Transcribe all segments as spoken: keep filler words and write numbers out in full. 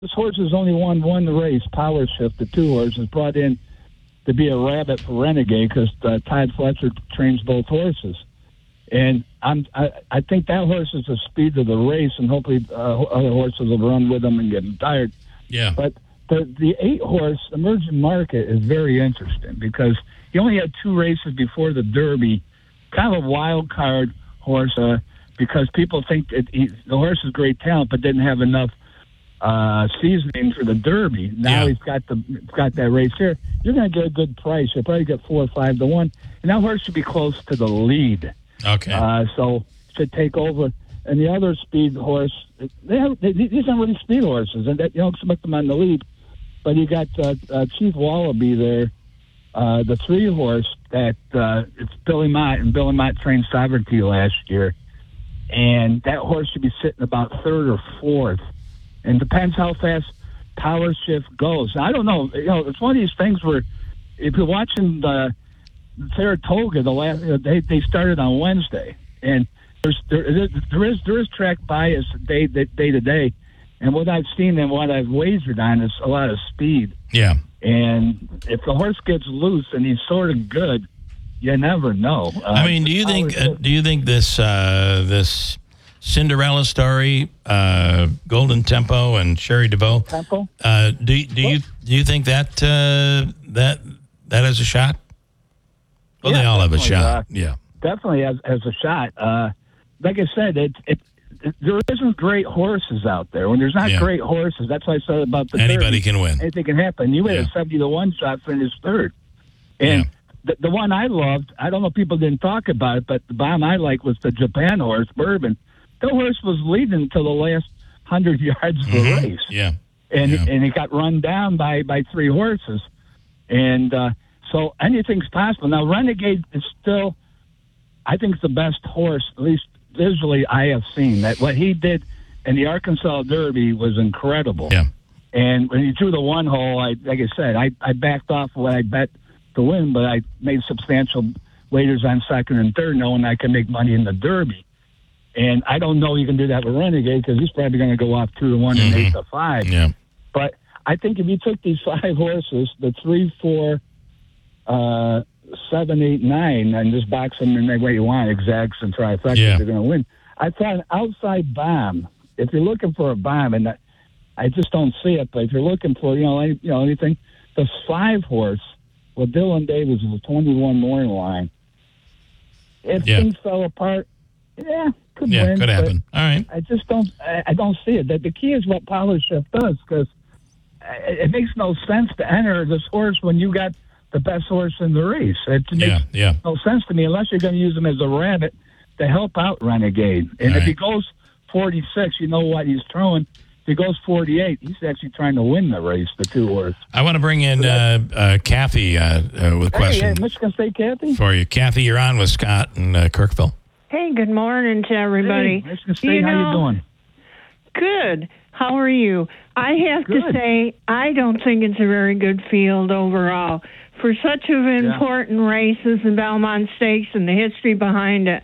this horse has only won one race, Power Shift, the two horses, brought in to be a rabbit for Renegade because uh, Todd Fletcher trains both horses. And I'm, I, I think that horse is the speed of the race, and hopefully uh, other horses will run with him and get him tired. Yeah. But the the eight-horse Emerging Market is very interesting because he only had two races before the Derby, kind of a wild card horse uh, because people think that he, the horse is great talent but didn't have enough uh, seasoning for the Derby. Now Yeah. he's got the got that race here. You're going to get a good price. You'll probably get four or five to one. And that horse should be close to the lead. Okay. Uh, so should take over. And the other speed horse, they have they, these aren't really speed horses, and that, you don't expect them on the lead. But you got uh, uh, Chief Wallaby there, uh, the three horse that uh, it's Billy Mott, and Billy Mott trained Sovereignty last year, and that horse should be sitting about third or fourth, and depends how fast Power Shift goes. Now, I don't know. You know, it's one of these things where if you're watching the Saratoga, the last they they started on Wednesday, and there's there, there is there is track bias day day to day, and what I've seen and what I've wagered on is a lot of speed. Yeah. And if the horse gets loose and he's sort of good, you never know. Uh, I mean, do you think uh, do you think this uh, this Cinderella story, uh, Golden Tempo, and Sherry DeVoe? Tempo? Uh, do do you do you think that uh, that that has a shot? Well, Yeah, they all have a definitely, shot. uh, yeah. Definitely has, has a shot. Uh, like I said, it, it, it there isn't great horses out there. When there's not Yeah. great horses, that's why I said about the Anybody Derby. can win. Anything can happen. You had Yeah. a seventy to one shot finish third, and Yeah. the, the one I loved, I don't know if people didn't talk about it, but the bomb I like was the Japan horse, Bourbon. The horse was leading until the last hundred yards of the Mhm. race, Yeah. and Yeah. and it got run down by by three horses, and uh, so anything's possible. Now Renegade is still, I think, it's the best horse, at least visually, I have seen. That what he did in the Arkansas Derby was incredible. Yeah. And when he threw the one hole, I like I said, I, I backed off what I bet to win, but I made substantial wagers on second and third, knowing I can make money in the Derby. And I don't know you can do that with Renegade because he's probably going to go off two to one and Mhm. eight to five. Yeah. But I think if you took these five horses, the three, four, uh, seven, eight, nine, and just box them in any way you want, exacts and trifectas, Yeah. they're going to win. I thought an outside bomb. If you're looking for a bomb, and I, I just don't see it, but if you're looking for you know any, you know anything, the five horse with Dylan Davis is a twenty-one morning line. If Yeah. things fell apart, yeah, could Yeah. win. Could but happen. All right. I just don't. I, I don't see it. The, the key is what Power Shift does because it, it makes no sense to enter this horse when you got the best horse in the race. It makes Yeah. Yeah. no sense to me unless you're going to use him as a rabbit to help out Renegade. And All if he right. goes forty-six, you know what he's throwing. If he goes forty-eight, he's actually trying to win the race, the two horse. I want to bring in uh, uh, Kathy uh, uh, with a Hey, question uh, Michigan State Kathy? for you. Kathy, you're on with Scott and uh, Kirkville. Hey, good morning to everybody. Hey, Michigan State, how you doing? Good. How are you? I have to Good. say, I don't think it's a very good field overall. For such of important races and Belmont Stakes and the history behind it,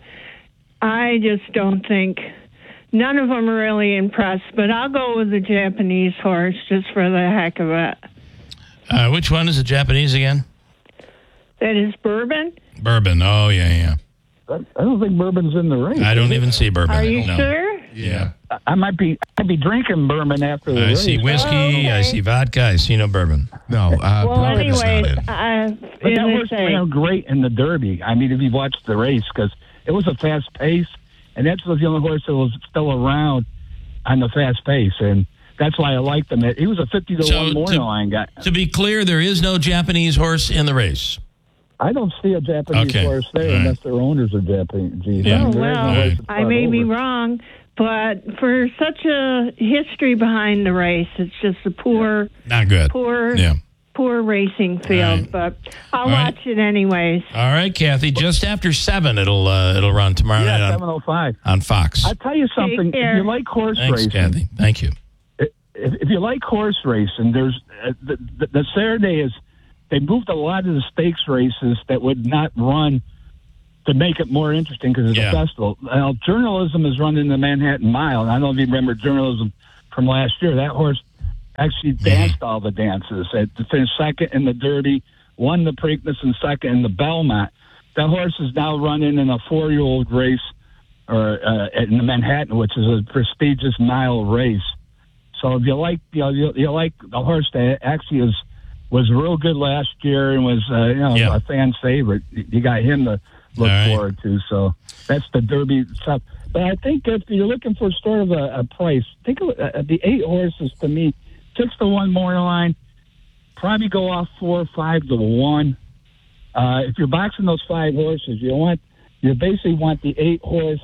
I just don't think, none of them are really impressed, but I'll go with the Japanese horse just for the heck of it. Uh, which one is the Japanese again? That is Bourbon? Bourbon. Oh, yeah, yeah. I I don't think Bourbon's in the race. I don't even see Bourbon. Are you no. sure? Yeah. I- I might be. I'd be drinking Bourbon after the I race. see whiskey. Oh, okay. I see vodka. I see no bourbon. No, uh, Well, Bourbon is not anyways, in. uh, But as that I horse say, ran great in the Derby. I mean, if you watched the race, because it was a fast pace, and that's was the only horse that was still around on the fast pace, and that's why I liked him. He was a fifty to So, one morning to- line guy. To be clear, there is no Japanese horse in the race. I don't see a Japanese Okay. horse there All right. unless their owners are Japanese. Yeah. I mean, Oh, there is no well, horse that's I fought may be over. wrong, but for such a history behind the race, it's just a poor, Not good. poor, Yeah. poor racing field. Right. But I'll All right. watch it anyways. All right, Kathy. Just after seven, it'll uh, it'll run tomorrow Yeah, night seven on, oh five. on Fox. I'll tell you something. care. If you like horse Thanks, racing, Kathy. Thank you. if, if you like horse racing, there's uh, the, the, the Saturday is they moved a lot of the stakes races that would not run to make it more interesting because it's Yeah. a festival. Now, journalism is running the Manhattan Mile, and I don't know if you remember journalism from last year. That horse actually danced all the dances. It finished second in the Derby, won the Preakness, and second in the Belmont. That horse is now running in a four-year-old race or uh, in the Manhattan, which is a prestigious mile race. So if you like, you know, you, you like the horse that actually is was real good last year and was uh, you know yeah. a fan favorite. You got him to look right. forward to. So that's the Derby stuff. But I think if you're looking for sort of a, a price, think of uh, the eight horses to me, six to one morning line, probably go off four or five to one. Uh, if you're boxing those five horses, you want you basically want the eight horse,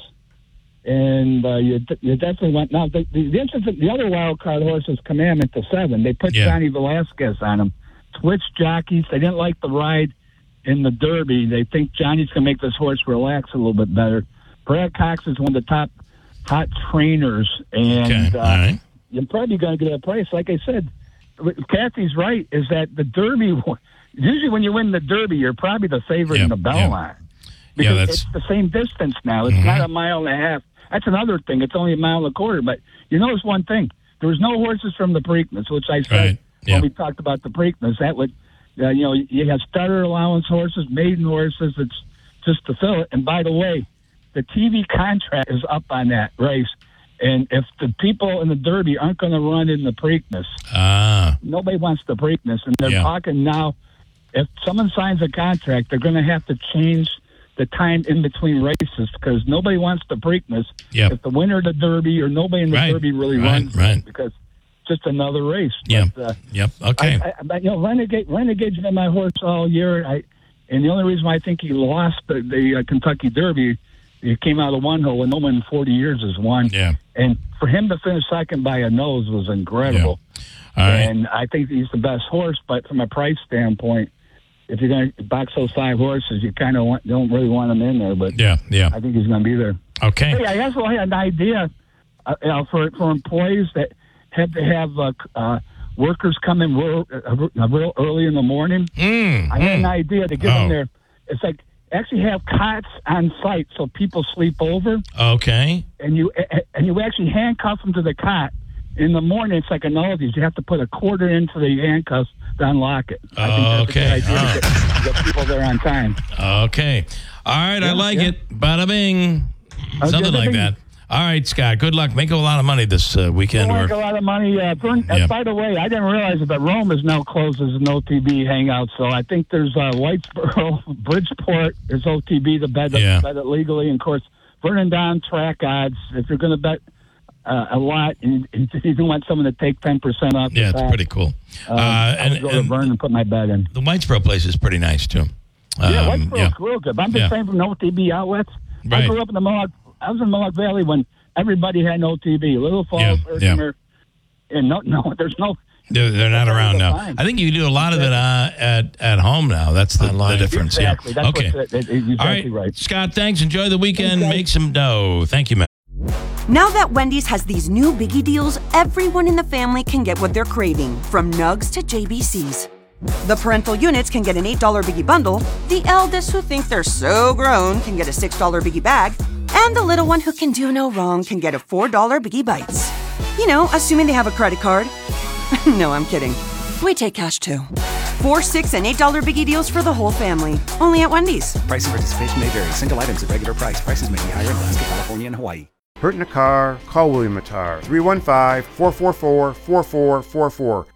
and uh, you you definitely want now the the, the, interesting, the other wild card horse is Commandment to seven. They put yeah. Johnny Velasquez on him. Switch jockeys. They didn't like the ride in the Derby. They think Johnny's going to make this horse relax a little bit better. Brad Cox is one of the top hot trainers, and okay. uh, right. you're probably going to get a price. Like I said, Kathy's right, is that the Derby, usually when you win the Derby, you're probably the favorite yeah. in the Belmont. Yeah. Because yeah, that's... it's the same distance now. It's mm-hmm. not a mile and a half. That's another thing. It's only a mile and a quarter. But you notice one thing. There was no horses from the Preakness, which I said right. yeah. when we talked about the Preakness. That would, uh, you know, you have starter allowance horses, maiden horses. It's just to fill it. And by the way, the T V contract is up on that race. And if the people in the Derby aren't going to run in the Preakness, ah. nobody wants the Preakness. And they're yeah. talking now, if someone signs a contract, they're going to have to change the time in between races because nobody wants the Preakness. Yep. If the winner of the Derby or nobody in the right. Derby really right. runs right. because it's just another race. Yep. But, uh, yep. Okay. I, I, but, you know, Renegade, Renegade's been my horse all year. I, and the only reason why I think he lost the, the uh, Kentucky Derby, he came out of one hole and no one in forty years has won. Yeah. And for him to finish second by a nose was incredible. Yeah. All right. And I think he's the best horse, but from a price standpoint, if you're going to box those five horses, you kind of don't really want them in there. But yeah, yeah. I think he's going to be there. Okay. Hey, I also had an idea uh, you know, for for employees that have to have uh, uh, workers come in real, uh, real early in the morning. Mm, I had mm. an idea to give oh. them there. It's like actually have cots on site so people sleep over. Okay. And you and you actually handcuff them to the cot. In the morning, it's like an oldies. You have to put a quarter into the handcuffs to unlock it. I think okay. that's a good idea to get, get people there on time. Okay. All right. Yeah, I like yeah. it. Bada bing. Okay, Something like bing. that. All right, Scott. Good luck. Make a lot of money this uh, weekend. I make or... a lot of money. Uh, Vern, yeah. uh, by the way, I didn't realize it, but Rome is now closed as an O T B hangout. So I think there's uh, Whitesboro, Bridgeport. There's O T B to bet, yeah. bet it legally. And, of course, Vernon Down track odds. If you're going to bet uh, a lot, and you don't want someone to take ten percent off. Yeah, it's top, pretty cool. Uh, Uh, I would and, go to and Vernon and put my bet in. the Whitesboro place is pretty nice, too. Um, Yeah, Whitesboro's yeah. real good. But I'm just Yeah. saying from the O T B outlets. Right. I grew up in the Mohawk. I was in Mohawk Valley when everybody had an O T B. Little Falls, Yeah, Herkimer, and no, no, there's no. They're, they're not That's around now. fine. I think you can do a lot of it uh, at at home now. That's the, the difference. Exactly. Yeah. That's Okay. what's, that, exactly All right. right. Scott, thanks. Enjoy the weekend. Thanks, guys. Make some dough. Thank you, man. Now that Wendy's has these new Biggie deals, everyone in the family can get what they're craving, from Nugs to J B Cs. The parental units can get an eight dollar Biggie bundle, the eldest who think they're so grown can get a six dollar Biggie bag, and the little one who can do no wrong can get a four dollar Biggie Bites. You know, assuming they have a credit card. No, I'm kidding. We take cash too. Four, six, and eight dollar Biggie deals for the whole family. Only at Wendy's. Price and participation may vary. Single items at regular price. Prices may be higher in Alaska, California, and Hawaii. Hurt in a car? Call William Matar. three one five, four four four, four four four four.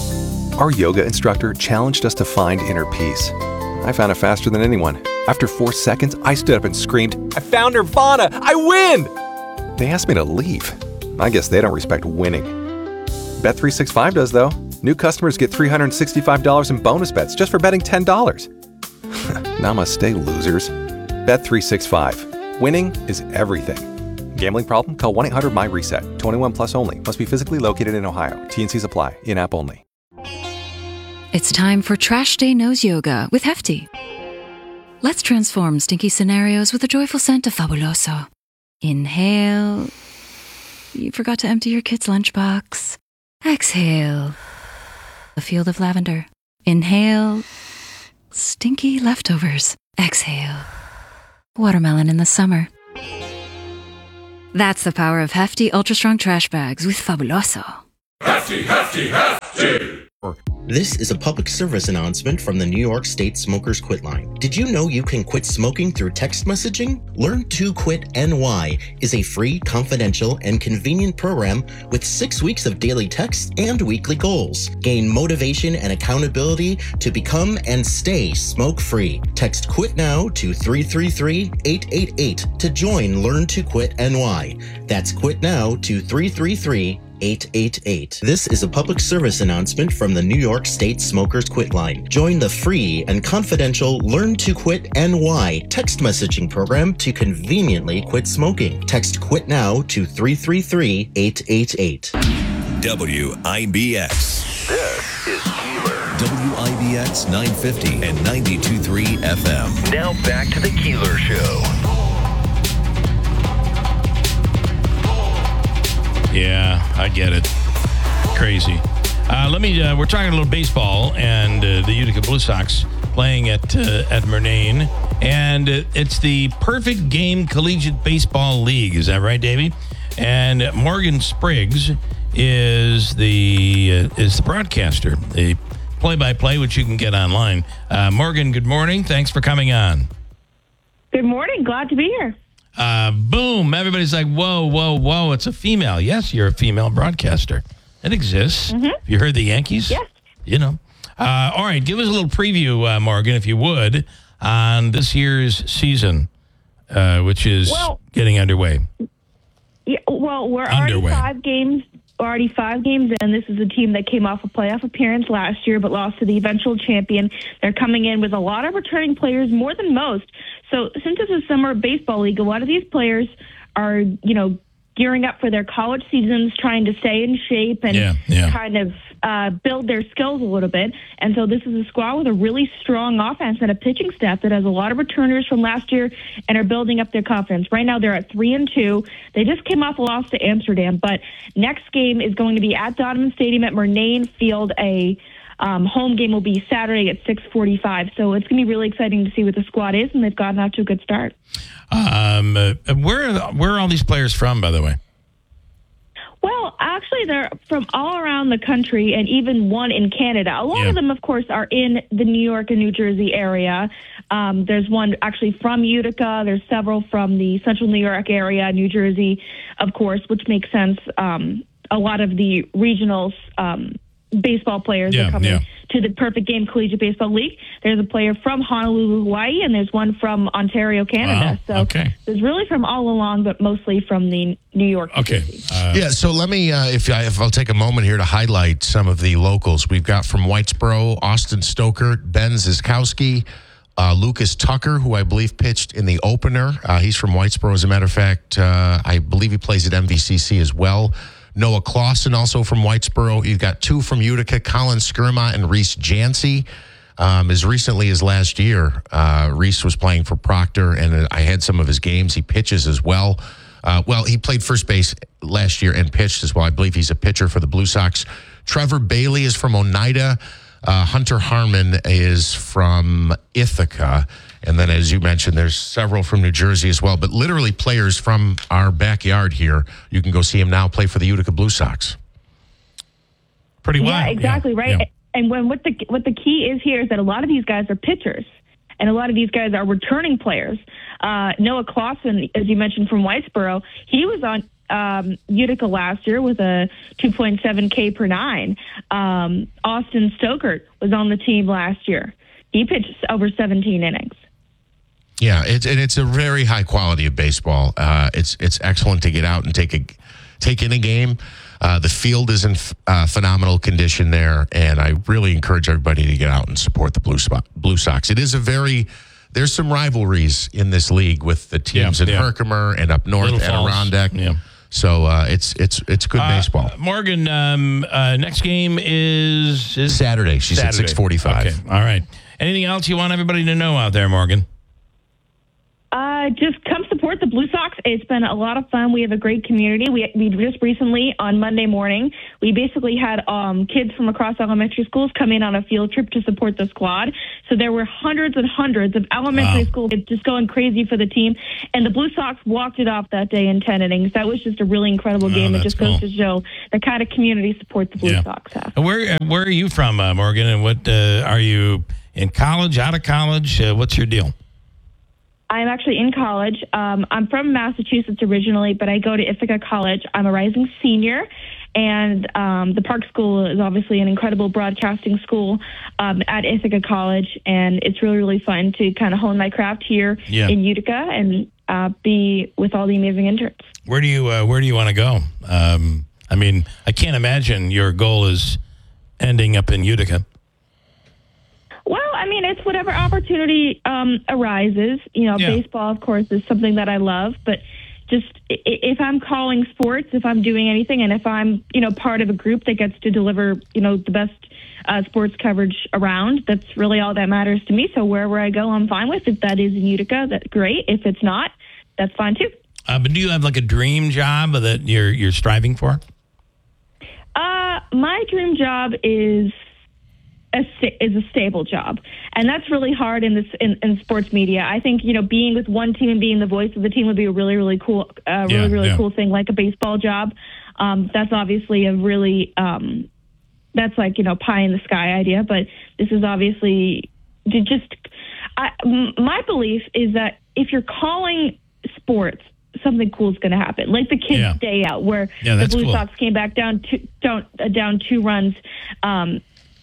Our yoga instructor challenged us to find inner peace. I found it faster than anyone. After four seconds, I stood up and screamed, "I found Nirvana! I win!" They asked me to leave. I guess they don't respect winning. Bet three sixty-five does, though. New customers get three hundred sixty-five dollars in bonus bets just for betting ten dollars. Namaste, losers. Bet three sixty-five. Winning is everything. Gambling problem? Call one eight hundred my reset. twenty-one plus only. Must be physically located in Ohio. T and Cs apply. In-app only. It's time for Trash Day Nose Yoga with Hefty. Let's transform stinky scenarios with a joyful scent of Fabuloso. Inhale. You forgot to empty your kid's lunchbox. Exhale. A field of lavender. Inhale. Stinky leftovers. Exhale. Watermelon in the summer. That's the power of Hefty Ultra Strong Trash Bags with Fabuloso. Hefty, hefty, hefty! This is a public service announcement from the New York State Smokers Quit Line. Did you know you can quit smoking through text messaging? Learn to Quit N Y is a free, confidential, and convenient program with six weeks of daily text and weekly goals. Gain motivation and accountability to become and stay smoke-free. Text QUIT NOW to three three three, eight eight eight to join Learn to Quit N Y. That's QUIT NOW to three three three, eight eight eight. This is a public service announcement from the New York State Smokers Quit Line. Join the free and confidential Learn to Quit N Y text messaging program to conveniently quit smoking. Text QUIT NOW to three three three, eight eight eight. W I B X. This is Keeler. W I B X nine fifty and ninety-two point three F M. Now back to the Keeler Show. Yeah, I get it. Crazy. Uh, let me. Uh, we're talking a little baseball and uh, the Utica Blue Sox playing at uh, at Murnane, and uh, it's the Perfect Game Collegiate Baseball League. Is that right, Davey? And Morgan Spriggs is the uh, is the broadcaster, the play-by-play, which you can get online. Uh, Morgan, good morning. Thanks for coming on. Good morning. Glad to be here. Uh, boom. Everybody's like, whoa, whoa, whoa. It's a female. Yes, you're a female broadcaster. It exists. Mm-hmm. Have you heard the Yankees? Yes. You know. Uh, all right. Give us a little preview, uh, Morgan, if you would, on this year's season, uh, which is well, getting underway. Yeah. Well, we're underway. already five games. Already five games in. This is a team that came off a playoff appearance last year, but lost to the eventual champion. They're coming in with a lot of returning players, more than most. So since it's a summer baseball league, a lot of these players are, you know, gearing up for their college seasons, trying to stay in shape and yeah, yeah. kind of uh, build their skills a little bit. And so this is a squad with a really strong offense and a pitching staff that has a lot of returners from last year and are building up their confidence. Right now they're at three and two. They just came off a loss to Amsterdam, but next game is going to be at Donovan Stadium at Murnane Field. A Um, home game will be Saturday at six forty-five. So it's going to be really exciting to see what the squad is, and they've gotten out to a good start. Um, uh, where, are, where are all these players from, by the way? Well, actually, they're from all around the country and even one in Canada. A lot yeah. of them, of course, are in the New York and New Jersey area. Um, there's one actually from Utica. There's several from the central New York area, New Jersey, of course, which makes sense. Um, a lot of the regionals um baseball players yeah, are coming yeah. to the Perfect Game Collegiate Baseball League. There's a player from Honolulu, Hawaii, and there's one from Ontario, Canada. Wow. So okay. there's really from all along, but mostly from the New York. Okay. Uh, yeah, so let me, uh, if, I, if I'll take a moment here to highlight some of the locals. We've got from Whitesboro, Austin Stokert, Ben Ziskowski, uh, Lucas Tucker, who I believe pitched in the opener. Uh, he's from Whitesboro, as a matter of fact. Uh, I believe he plays at M V C C as well. Noah Clausen, also from Whitesboro. You've got two from Utica, Colin Skirma and Reese Jancy. Um, as recently as last year, uh, Reese was playing for Proctor, and I had some of his games. He pitches as well. Uh, well, he played first base last year and pitched as well. I believe he's a pitcher for the Blue Sox. Trevor Bailey is from Oneida. Uh, Hunter Harmon is from Ithaca. And then, as you mentioned, there's several from New Jersey as well. But literally players from our backyard here. You can go see him now play for the Utica Blue Sox. Pretty well. Yeah, exactly, yeah. right? Yeah. And when what the what the key is here is that a lot of these guys are pitchers. And a lot of these guys are returning players. Uh, Noah Clausen, as you mentioned, from Whitesboro, he was on um, Utica last year with a two point seven K per nine. Um, Austin Stokert was on the team last year. He pitched over seventeen innings. Yeah, it's and it's a very high quality of baseball. Uh, it's it's excellent to get out and take a take in a game. Uh, the field is in uh, phenomenal condition there, and I really encourage everybody to get out and support the Blue Spot, Blue Sox. It is a very there's some rivalries in this league with the teams yeah, in yeah. Herkimer and up north, Little Falls. Adirondack. Yeah. So uh, it's it's it's good uh, baseball. Morgan, um, uh, next game is, is Saturday. She's Saturday. at six forty-five. Okay. All right. Anything else you want everybody to know out there, Morgan? Uh, Uh, just come support the Blue Sox. It's been a lot of fun. We have a great community. We we just recently, on Monday morning, we basically had um, kids from across elementary schools come in on a field trip to support the squad. So there were hundreds and hundreds of elementary wow. school kids just going crazy for the team. And the Blue Sox walked it off that day in ten innings. That was just a really incredible oh, game. It just cool. goes to show the kind of community support the Blue yeah. Sox have. Where, where are you from, uh, Morgan? And what uh, are you in college, out of college? Uh, what's your deal? I'm actually in college. Um, I'm from Massachusetts originally, but I go to Ithaca College. I'm a rising senior, and um, the Park School is obviously an incredible broadcasting school um, at Ithaca College, and it's really, really fun to kind of hone my craft here yeah. in Utica and uh, be with all the amazing interns. Where do you uh, Where do you want to go? Um, I mean, I can't imagine your goal is ending up in Utica. Well, I mean, it's whatever opportunity um, arises. You know, yeah. baseball, of course, is something that I love. But just if I'm calling sports, if I'm doing anything, and if I'm, you know, part of a group that gets to deliver, you know, the best uh, sports coverage around, that's really all that matters to me. So wherever I go, I'm fine with. If that is in Utica, that's great. If it's not, that's fine too. Uh, but do you have like a dream job that you're you're striving for? Uh, my dream job is. A, is a stable job, and that's really hard in this in, in sports media. I think you know being with one team and being the voice of the team would be a really really cool, uh, really yeah, really yeah. cool thing, like a baseball job. Um, that's obviously a really um, that's like you know pie in the sky idea, but this is obviously to just. I, my belief is that if you're calling sports, something cool is going to happen, like the kids' yeah. day out, where yeah, the Blue cool. Sox came back down two down, uh, down two runs. Um,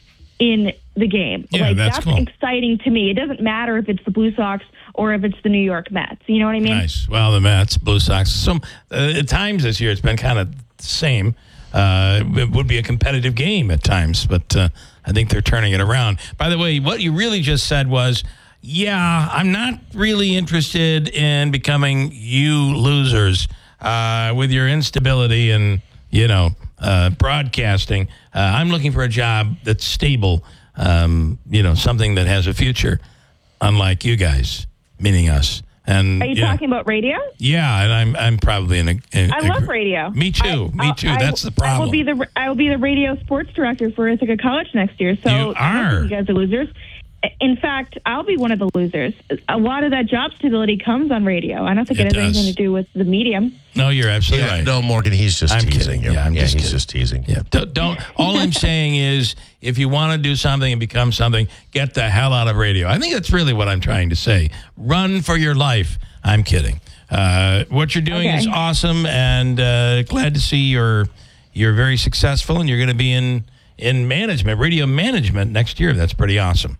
in the game. Yeah, like that's, that's cool. exciting to me. It doesn't matter if it's the Blue Sox or if it's the New York Mets. You know what I mean? Nice. Well, the Mets, Blue Sox. Some uh, at times this year it's been kind of the same. Uh, it would be a competitive game at times, but uh, I think they're turning it around. By the way, what you really just said was, yeah, I'm not really interested in becoming you losers uh, with your instability and, you know, Uh, broadcasting. Uh, I'm looking for a job that's stable, um, you know, something that has a future, unlike you guys, meaning us. And are you yeah. talking about radio? Yeah, and I'm I'm probably in a. In I a, love radio. Me too. I, me too. I, that's the problem. I will be the I will be the radio sports director for Ithaca College next year. So you are. You guys are losers. In fact, I'll be one of the losers. A lot of that job stability comes on radio. I don't think it, it has does. anything to do with the medium. No, you're absolutely yeah, right. No, Morgan, he's just I'm teasing kidding. you. Yeah, I'm yeah just he's kidding. just teasing. Yeah, don't. don't all I'm saying is, if you want to do something and become something, get the hell out of radio. I think that's really what I'm trying to say. Run for your life. I'm kidding. Uh, what you're doing okay. is awesome, and uh, glad to see you're you're very successful, and you're going to be in in management, radio management next year. That's pretty awesome.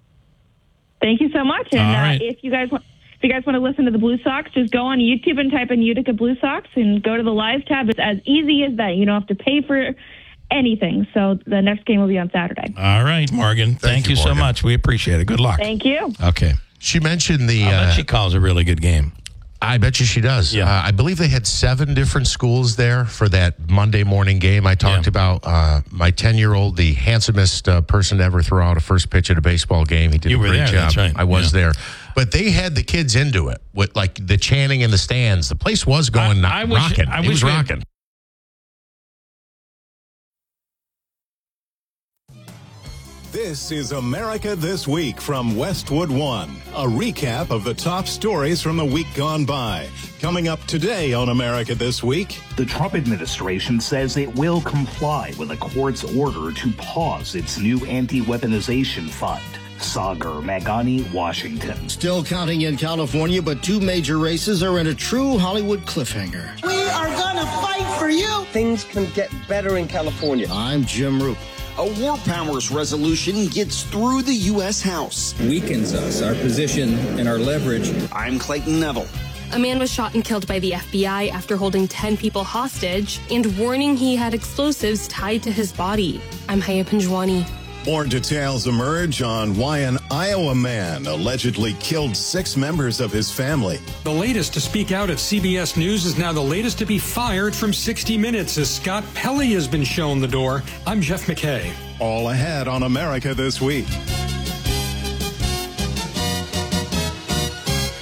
Thank you so much. And right. uh, if you guys want, if you guys want to listen to the Blue Sox, just go on YouTube and type in Utica Blue Sox and go to the live tab. It's as easy as that. You don't have to pay for anything. So the next game will be on Saturday. All right, Morgan. Thank, Thank you, you so much. We appreciate it. Good luck. Thank you. Okay. She mentioned the. I bet uh, she calls a really good game. I bet you she does. Yeah. Uh, I believe they had seven different schools there for that Monday morning game. I talked Yeah. about uh, my ten-year-old, the handsomest uh, person to ever throw out a first pitch at a baseball game. He did You a were great there, job. that's right. I was Yeah. there. But they had the kids into it with like the chanting in the stands. The place was going I- I wish- rocking. I it wish was we had- rocking. This is America This Week from Westwood One. A recap of the top stories from the week gone by. Coming up today on America This Week. The Trump administration says it will comply with a court's order to pause its new anti-weaponization fund. Sagar Magani, Washington. Still counting in California, but two major races are in a true Hollywood cliffhanger. We are gonna fight for you. Things can get better in California. I'm Jim Roop. A war powers resolution gets through the U S House. Weakens us, our position and our leverage. I'm Clayton Neville. A man was shot and killed by the F B I after holding ten people hostage and warning he had explosives tied to his body. I'm Haya Panjwani. More details emerge on why an Iowa man allegedly killed six members of his family. The latest to speak out at C B S News is now the latest to be fired from sixty minutes as Scott Pelley has been shown the door. I'm Jeff McKay. All ahead on America This Week.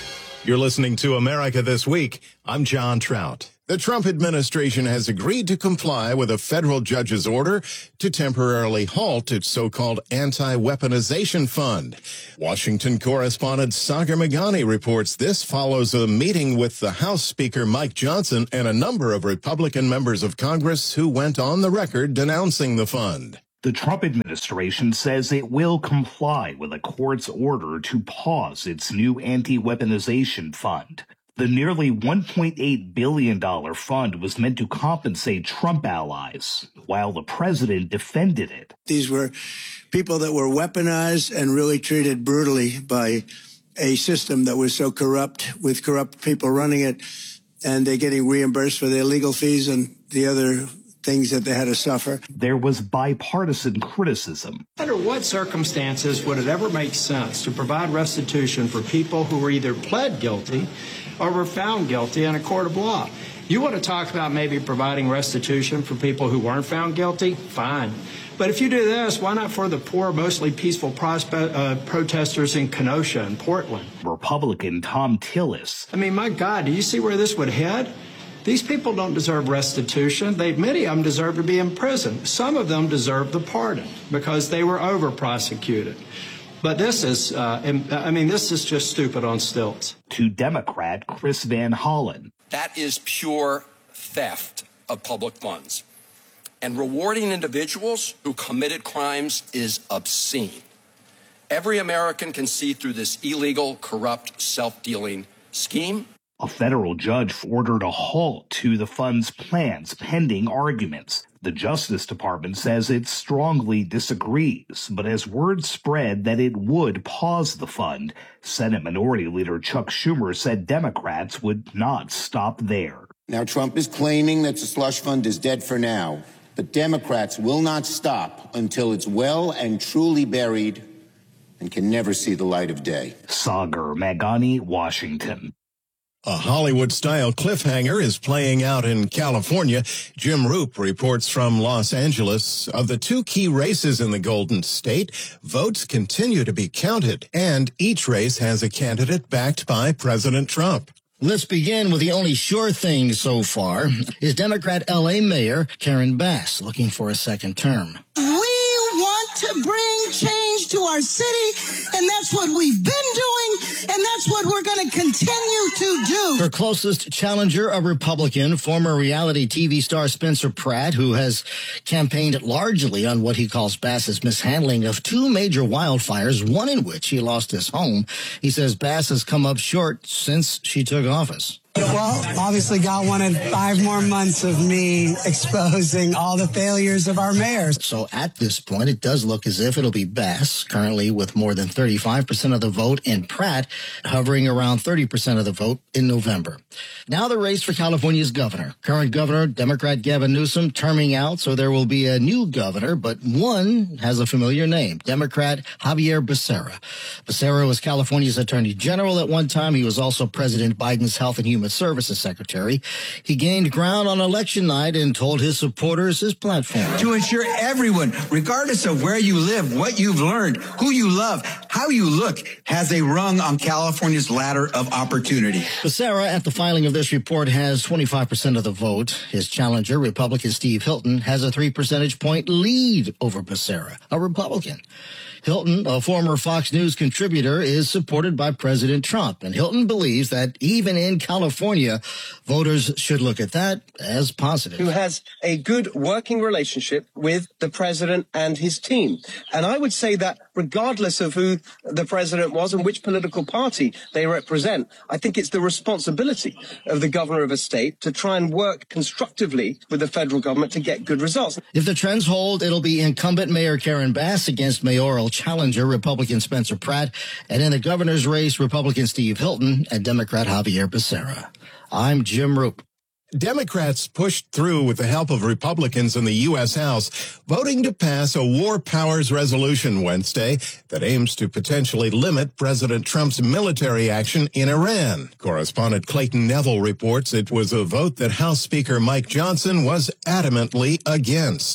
You're listening to America This Week. I'm John Trout. The Trump administration has agreed to comply with a federal judge's order to temporarily halt its so-called anti-weaponization fund. Washington correspondent Sagar Meghani reports this follows a meeting with the House Speaker Mike Johnson and a number of Republican members of Congress who went on the record denouncing the fund. The Trump administration says it will comply with a court's order to pause its new anti-weaponization fund. The nearly one point eight billion dollars fund was meant to compensate Trump allies, while the president defended it. These were people that were weaponized and really treated brutally by a system that was so corrupt, with corrupt people running it, and they're getting reimbursed for their legal fees and the other things that they had to suffer. There was bipartisan criticism. Under what circumstances would it ever make sense to provide restitution for people who were either pled guilty or were found guilty in a court of law? You want to talk about maybe providing restitution for people who weren't found guilty? Fine. But if you do this, why not for the poor, mostly peaceful prospe- uh, protesters in Kenosha and Portland? Republican Tom Tillis. I mean, my God, do you see where this would head? These people don't deserve restitution. They, many of them deserve to be in prison. Some of them deserve the pardon because they were over-prosecuted. But this is, uh, I mean, this is just stupid on stilts. To Democrat Chris Van Hollen. That is pure theft of public funds. And rewarding individuals who committed crimes is obscene. Every American can see through this illegal, corrupt, self-dealing scheme. A federal judge ordered a halt to the fund's plans pending arguments. The Justice Department says it strongly disagrees, but as word spread that it would pause the fund, Senate Minority Leader Chuck Schumer said Democrats would not stop there. Now, Trump is claiming that the slush fund is dead for now, but Democrats will not stop until it's well and truly buried and can never see the light of day. Sagar Meghani, Washington. A Hollywood-style cliffhanger is playing out in California. Jim Roop reports from Los Angeles. Of the two key races in the Golden State, votes continue to be counted, and each race has a candidate backed by President Trump. Let's begin with the only sure thing so far is Democrat L A Mayor Karen Bass looking for a second term. We want to bring change to our city, and that's what we've been doing, and that's what we're going to continue to do. Her closest challenger, a Republican, former reality T V star Spencer Pratt, who has campaigned largely on what he calls Bass's mishandling of two major wildfires, one in which he lost his home. He says Bass has come up short since she took office. Well, obviously God wanted five more months of me exposing all the failures of our mayors. So at this point, it does look as if it'll be Bass, currently with more than thirty-five percent of the vote, and Pratt hovering around thirty percent of the vote in November. Now the race for California's governor. Current governor, Democrat Gavin Newsom, terming out, so there will be a new governor, but one has a familiar name, Democrat Javier Becerra. Becerra was California's attorney general at one time. He was also President Biden's Health and Human Services Secretary. He gained ground on election night and told his supporters his platform. To ensure everyone, regardless of where you live, what you've learned, who you love, how you look, has a rung on California's ladder of opportunity. Becerra, at the filing of this report, has twenty-five percent of the vote. His challenger, Republican Steve Hilton, has a three percentage point lead over Becerra, a Republican. Hilton, a former Fox News contributor, is supported by President Trump, and Hilton believes that even in California, voters should look at that as positive. Who has a good working relationship with the president and his team. And I would say that regardless of who the president was and which political party they represent, I think it's the responsibility of the governor of a state to try and work constructively with the federal government to get good results. If the trends hold, it'll be incumbent Mayor Karen Bass against mayoral challenger Republican Spencer Pratt, and in the governor's race, Republican Steve Hilton and Democrat Javier Becerra. I'm Jim Roop. Democrats pushed through with the help of Republicans in the U S House, voting to pass a war powers resolution Wednesday that aims to potentially limit President Trump's military action in Iran. Correspondent Clayton Neville reports it was a vote that House Speaker Mike Johnson was adamantly against.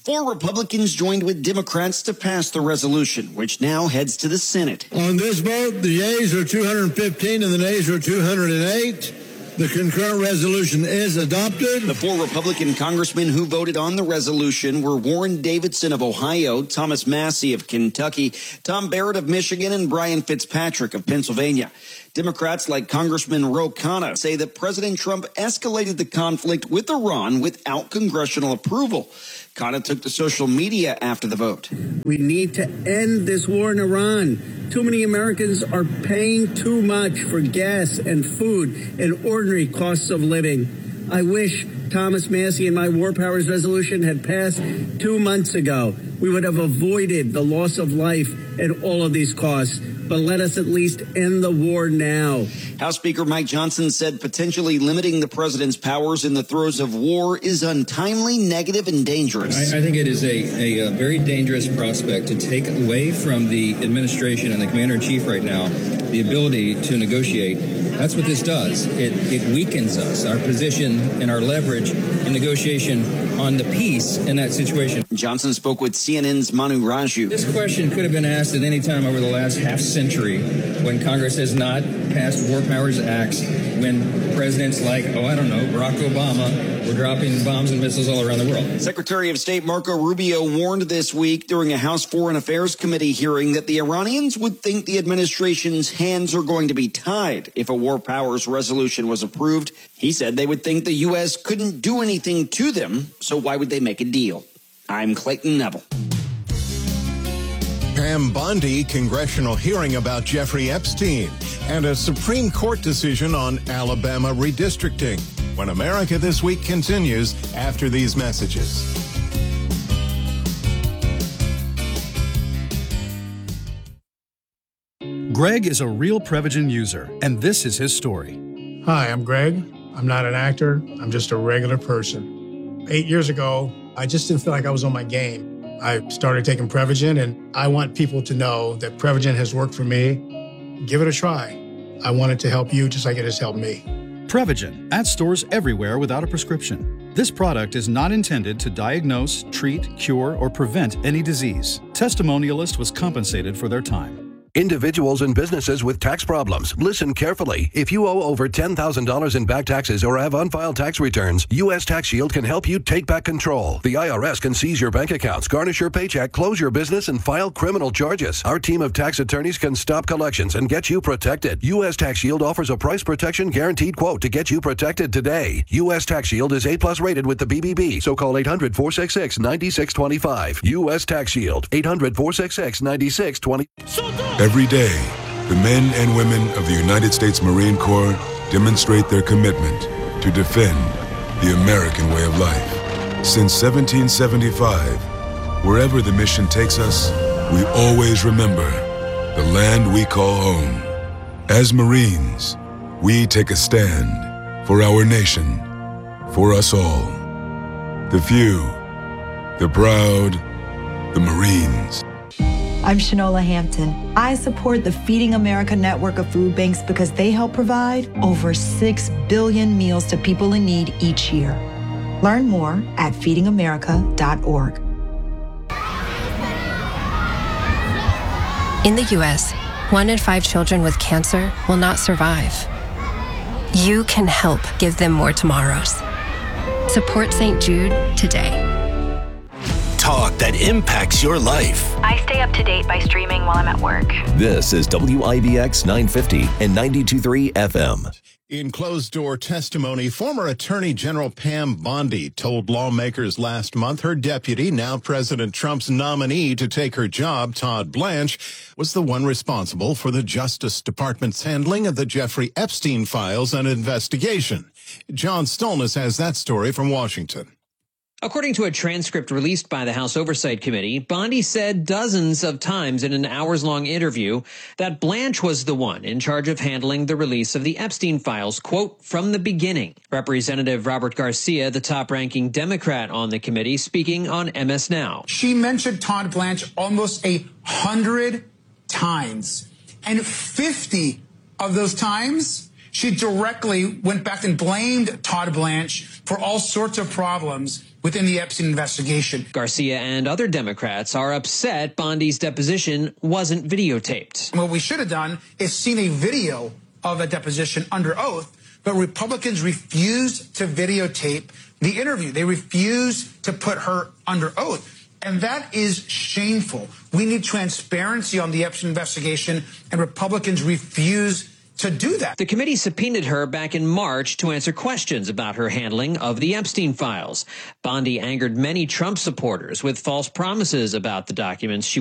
Four Republicans joined with Democrats to pass the resolution, which now heads to the Senate. On this vote, the yeas are two hundred fifteen and the nays are two hundred eight. The concurrent resolution is adopted. The four Republican congressmen who voted on the resolution were Warren Davidson of Ohio, Thomas Massey of Kentucky, Tom Barrett of Michigan, and Brian Fitzpatrick of Pennsylvania. Democrats like Congressman Ro Khanna say that President Trump escalated the conflict with Iran without congressional approval. Khanna took to social media after the vote. We need to end this war in Iran. Too many Americans are paying too much for gas and food and ordinary costs of living. I wish Thomas Massey and my War Powers resolution had passed two months ago. We would have avoided the loss of life and all of these costs. But let us at least end the war now. House Speaker Mike Johnson said potentially limiting the president's powers in the throes of war is untimely, negative, and dangerous. I, I think it is a, a, a very dangerous prospect to take away from the administration and the commander-in-chief right now the ability to negotiate. That's what this does. It, it weakens us, our position and our leverage in negotiation on the peace in that situation. Johnson spoke with C N N's Manu Raju. This question could have been asked at any time over the last half century when Congress has not passed War Powers Acts, when presidents like, oh, I don't know, Barack Obama were dropping bombs and missiles all around the world. Secretary of State Marco Rubio warned this week during a House Foreign Affairs Committee hearing that the Iranians would think the administration's hands are going to be tied if a War Powers resolution was approved. He said they would think the U S couldn't do anything to them, so why would they make a deal? I'm Clayton Neville. Pam Bondi congressional hearing about Jeffrey Epstein and a Supreme Court decision on Alabama redistricting. When America This Week continues after these messages. Greg is a real Prevagen user, and this is his story. Hi, I'm Greg. I'm not an actor. I'm just a regular person. Eight years ago, I just didn't feel like I was on my game. I started taking Prevagen, and I want people to know that Prevagen has worked for me. Give it a try. I want it to help you just like it has helped me. Prevagen, at stores everywhere without a prescription. This product is not intended to diagnose, treat, cure, or prevent any disease. Testimonialist was compensated for their time. Individuals and businesses with tax problems, listen carefully. If you owe over ten thousand dollars in back taxes or have unfiled tax returns, U S Tax Shield can help you take back control. The I R S can seize your bank accounts, garnish your paycheck, close your business, and file criminal charges. Our team of tax attorneys can stop collections and get you protected. U S Tax Shield offers a price protection guaranteed quote to get you protected today. U S Tax Shield is A plus rated with the B B B, so call eight hundred, four six six, nine six two five. U S Tax Shield, eight hundred, four six six, nine six two five. Every day, the men and women of the United States Marine Corps demonstrate their commitment to defend the American way of life. Since seventeen seventy-five, wherever the mission takes us, we always remember the land we call home. As Marines, we take a stand for our nation, for us all. The few, the proud, the Marines. I'm Shanola Hampton. I support the Feeding America network of food banks because they help provide over six billion meals to people in need each year. Learn more at feeding america dot org. In the U S, one in five children with cancer will not survive. You can help give them more tomorrows. Support Saint Jude today. Talk that impacts your life. I stay up to date by streaming while I'm at work. This is W I B X nine fifty and ninety-two point three F M. In closed-door testimony, former Attorney General Pam Bondi told lawmakers last month her deputy, now President Trump's nominee to take her job, Todd Blanche, was the one responsible for the Justice Department's handling of the Jeffrey Epstein files and investigation. John Stolness has that story from Washington. According to a transcript released by the House Oversight Committee, Bondi said dozens of times in an hours-long interview that Blanche was the one in charge of handling the release of the Epstein files, quote, from the beginning. Representative Robert Garcia, the top-ranking Democrat on the committee, speaking on M S Now. She mentioned Todd Blanche almost a hundred times, and fifty of those times she directly went back and blamed Todd Blanche for all sorts of problems within the Epstein investigation. Garcia and other Democrats are upset Bondi's deposition wasn't videotaped. What we should have done is seen a video of a deposition under oath, but Republicans refused to videotape the interview. They refused to put her under oath. And that is shameful. We need transparency on the Epstein investigation, and Republicans refuse to do that. The committee subpoenaed her back in March to answer questions about her handling of the Epstein files. Bondi angered many Trump supporters with false promises about the documents she